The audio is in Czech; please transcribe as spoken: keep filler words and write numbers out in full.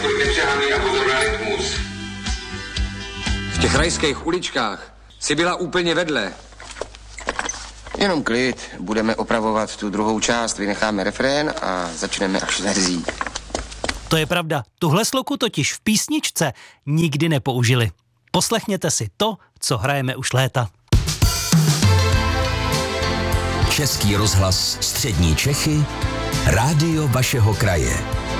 Nepřehánej a pozor na rytmus. V těch rajských uličkách si byla úplně vedle. Jenom klid, budeme opravovat tu druhou část, vynecháme refrén a začneme až verzí. To je pravda, tuhle sloku totiž v písničce nikdy nepoužili. Poslechněte si to, co hrajeme už léta. Český rozhlas Střední Čechy, rádio vašeho kraje.